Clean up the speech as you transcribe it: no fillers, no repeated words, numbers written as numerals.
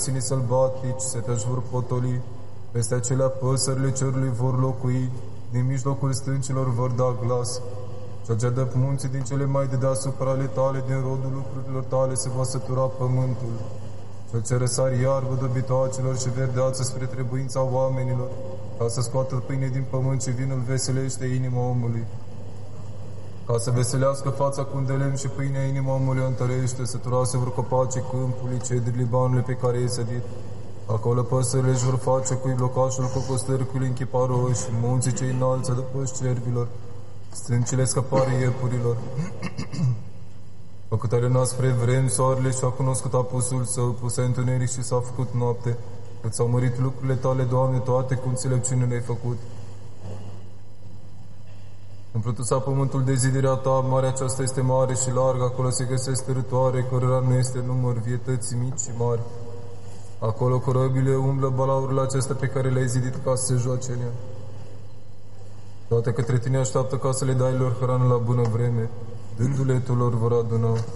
câinii sălbatici se te-și vor potoli, peste acelea păsările cerului vor locui, din mijlocul stâncilor vor da glas. Cel ce dă munții din cele mai de deasupra ale tale, din rodul lucrurilor tale se va sătura pământul. Cel ce răsari iarbă dobitoacelor și verdeață spre trebuința oamenilor, ca să scoată pâine din pământ și vinul veselește inima omului. Ca să veselească fața cu un de lemn și pâinea inima omului o întărește, săturase vor copacii câmpului, cedri Libanului pe care e sădit. Acolo păsările își vor face cui locașul cocostărcului în chiparoși, munții cei înalți adăpoși cerbilor, stâncile scăpare iepurilor. Făcut ale noastre vremi, soarele și-a cunoscut apusul său, puse întuneric și s-a făcut noapte, cât s-au mărit lucrurile tale, Doamne, toate cu înțelepciune le-ai făcut. Împlutuța pământul de zidirea ta, marea aceasta este mare și largă, acolo se găsesc tărătoare, cărora nu este număr, vietăți mici și mari. Acolo corăbile umblă balaurile acestea pe care le-ai zidit ca să se joace în ea. Toate către tine așteaptă ca să le dai lor hrană la bună vreme, dându-le tu lor vor aduna.